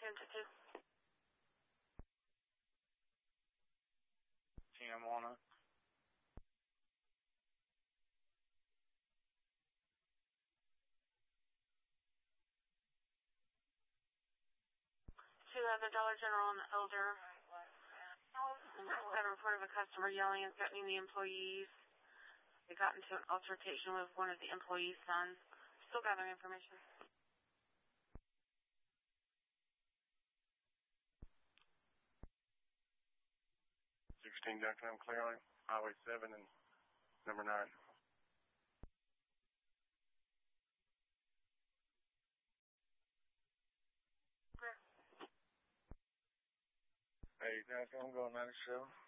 into 2. TM Walnut. To the Dollar General and the Elder. And got a report of a customer yelling and threatening the employees. They got into an altercation with one of the employees' sons. Still gathering information. 16 Ducktown clearly. Highway 7 and number 9. Clear. Hey, guys, I'm going 97.